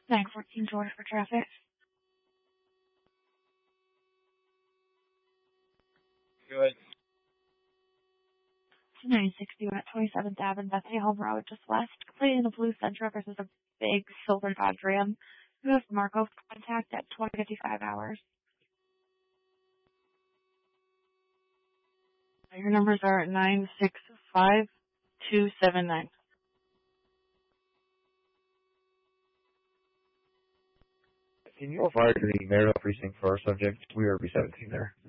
914 George for traffic. Good. 960 at 27th Avenue, Bethany Home Road, just west, completing the blue Sentra versus a big silver Dodge Ram. You have Marco contact at 20:55 hours. Your numbers are 965-279. Can you provide the Marital Precinct for our subject? We are B17 there.